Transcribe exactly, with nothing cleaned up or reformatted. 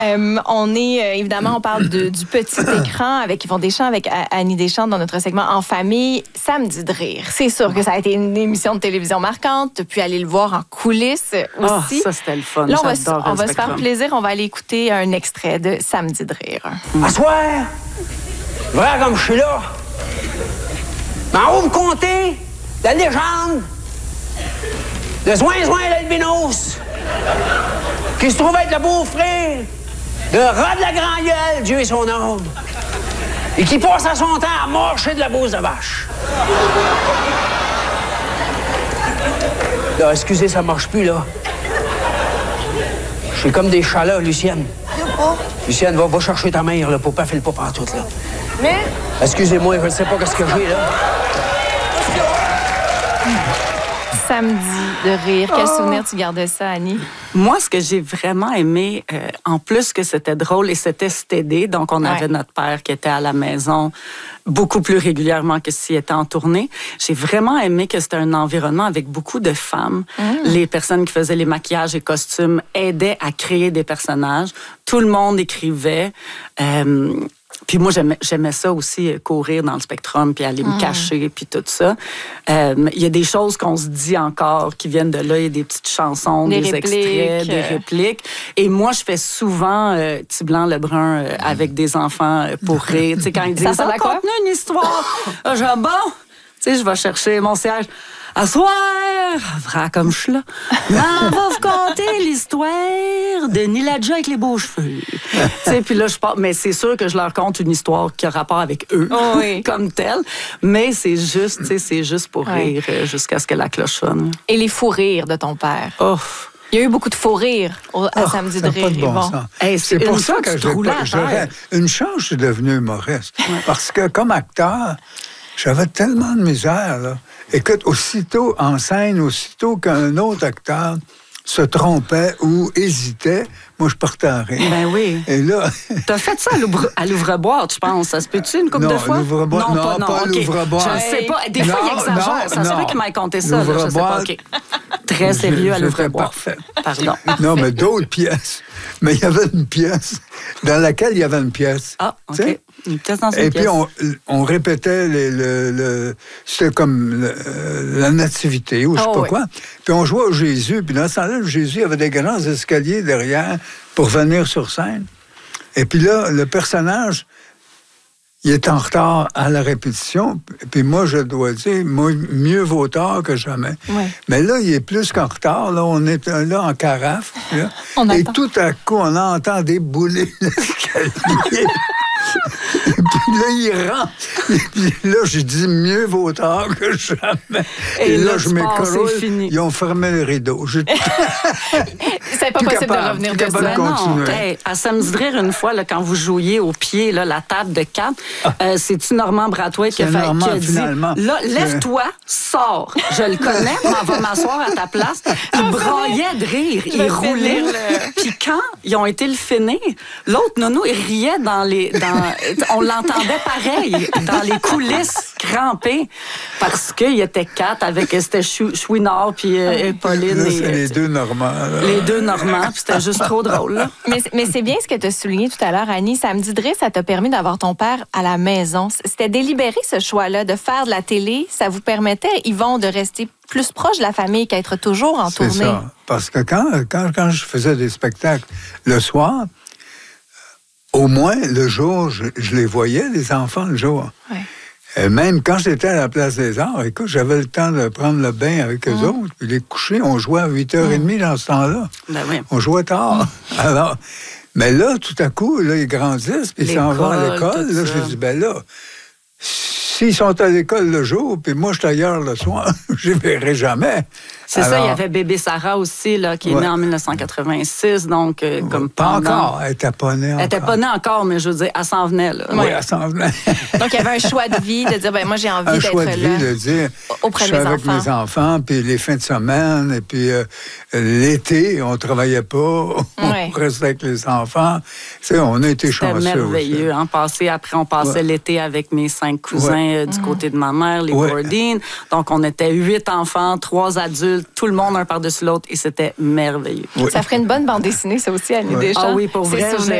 Euh, on est, euh, évidemment, on parle de, du petit écran avec Yvon Deschamps, avec Annie Deschamps dans notre segment En famille. Samedi de rire. C'est sûr que ça a été une émission de télévision marquante. Tu as pu aller le voir en coulisses aussi. Oh, ça, c'était le fun. Là, on va, on va se faire plaisir. On va aller écouter un extrait de Samedi de rire. À soir, vrai comme je suis là, m'en haut me compter la légende de Zouin-Zouin l'albinos, qui se trouve être le beau-frère de Rod la Grand-Gueule, Dieu et son âme, et qui passe à son temps à marcher de la bouse de vache. Là, excusez, ça marche plus, là. Je suis comme des chats, là, Lucienne. Lucienne, va, va chercher ta mère, là, pour pas faire le pas partout, là. Mais... Excusez-moi, je ne sais pas ce que j'ai, là. Samedi de rire. Quel oh. souvenir tu gardes de ça, Annie? Moi, ce que j'ai vraiment aimé, euh, en plus que c'était drôle et c'était stédé, donc on ouais. avait notre père qui était à la maison beaucoup plus régulièrement que s'il était en tournée. J'ai vraiment aimé que c'était un environnement avec beaucoup de femmes. Mm. Les personnes qui faisaient les maquillages et costumes aidaient à créer des personnages. Tout le monde écrivait. Euh, Puis moi, j'aimais, j'aimais ça aussi, courir dans le Spectrum, puis aller me cacher, puis tout ça. Il euh, y a des choses qu'on se dit encore qui viennent de là. Il y a des petites chansons, des, des extraits, des répliques. Et moi, je fais souvent euh, Petit Blanc, le Brun euh, avec des enfants euh, pour rire. Tu sais, quand ils disent « Ça raconte une histoire! » Je dis « Bon! » Tu sais, je vais chercher mon siège. À soir, vrai comme je suis là, on va vous conter l'histoire de Niladja avec les beaux cheveux. Tu sais, puis là, je parle, mais c'est sûr que je leur conte une histoire qui a rapport avec eux, oh oui. comme telle. Mais c'est juste, tu sais, c'est juste pour ouais. rire jusqu'à ce que la cloche sonne. Et les fous rires de ton père. Oh. Il y a eu beaucoup de faux rires au, à oh, Samedi de rire. Pas de bon bon. sens. Hey, c'est, c'est pour ça que j'aurais, j'aurais une chance, je suis devenu humoriste. Ouais. Parce que comme acteur, j'avais tellement de misère, là. Écoute, aussitôt en scène, aussitôt qu'un autre acteur se trompait ou hésitait, moi, je partais en rire. Ben oui. Et là... T'as fait ça à, l'ouvre... à l'ouvre-boîte, je pense. Ça se peut-tu une couple non, de fois? L'ouvre-boîte, non, non, pas, pas okay. l'ouvre-boîte. Je ne sais pas. Des fois, il exagère. Non, ça se peut qu'il m'ait compté ça. Là, je sais pas. OK. Très sérieux à l'ouvre-boîte. Parfait. Pardon. Non, mais d'autres pièces. Mais il y avait une pièce dans laquelle il y avait une pièce. Ah, OK. T'sais? Une pièce dans une Et pièce. puis, on, on répétait les, le, le... C'était comme le, la nativité ou je sais oh, pas oui. quoi. Puis on jouait au Jésus. Puis dans ce temps-là, Jésus avait des grands escaliers derrière pour venir sur scène. Et puis là, le personnage, il est en retard à la répétition. Puis moi, je dois dire, moi, mieux vaut tard que jamais. Ouais. Mais là, il est plus qu'en retard. Là, on est là en carafe. Là, on et attend. tout à coup, on entend débouler l'escalier. Et puis là, il rentre. Et puis là, j'ai dit mieux vaut tard que jamais. Et, et là, là je m'écroule. Ils ont fermé le rideau. Je... C'est pas possible capable, de revenir de ça. Non, hey, à Samedi de rire, une fois, là, quand vous jouiez au pied, là, la table de quatre, ah. euh, c'est-tu Normand Brathwaite qui a, fait, Normand, qui a dit finalement. là, lève-toi, sors. Je le connais, m'en va m'asseoir à ta place. Il braillait de rire. Il le roulait. Le... Puis quand ils ont été le finir, l'autre nono, il riait dans les... Dans, on l'entendait pareil, dans les coulisses crampées, parce qu'il était quatre avec... C'était Chouinard puis euh, Pauline. Là, et, c'est les deux Normands. Là. Les deux Normands, puis c'était juste trop drôle. Là. Mais, mais c'est bien ce que tu as souligné tout à l'heure, Annie. Samedi de rire, ça t'a permis d'avoir ton père à la maison. C'était délibéré, ce choix-là, de faire de la télé. Ça vous permettait, Yvon, de rester plus proche de la famille qu'être toujours en c'est tournée. C'est ça. Parce que quand, quand, quand je faisais des spectacles le soir, au moins, le jour, je, je les voyais, les enfants, le jour. Ouais. Et même quand j'étais à la Place des Arts, écoute, j'avais le temps de prendre le bain avec eux mmh. autres, puis les coucher. On jouait à huit heures trente mmh. dans ce temps-là. Ben oui. On jouait tard. Mmh. Alors, mais là, tout à coup, là, ils grandissent, puis ils s'en vont à l'école. Là, je dis, ben là, s'ils sont à l'école le jour, puis moi, je suis ailleurs le soir, je ne les verrai jamais. C'est Alors, ça, il y avait bébé Sarah aussi, là, qui est ouais. née en dix-neuf cent quatre-vingt-six, donc euh, comme pas pendant... encore, elle n'était pas née encore. Elle n'était pas née encore, mais je veux dire, elle s'en venait, là. Oui, ouais. elle s'en venait. Donc, il y avait un choix de vie, de dire, ben moi, j'ai envie un d'être là. Un choix de vie, de dire, auprès je suis de mes avec enfants. mes enfants, puis les fins de semaine, et puis euh, l'été, on ne travaillait pas, on ouais. restait avec les enfants. Tu sais, on a été chanceux. C'était merveilleux, aussi. Hein, passé, après, on passait ouais. l'été avec mes cinq cousins ouais. euh, du mmh. côté de ma mère, les ouais. Bourdines. Donc, on était huit enfants, trois adultes, colle tout le monde un par-dessus l'autre et c'était merveilleux. Oui. Ça ferait une bonne bande dessinée, ça aussi, Annie oui. Deschamps. Ah oui, pour vrai,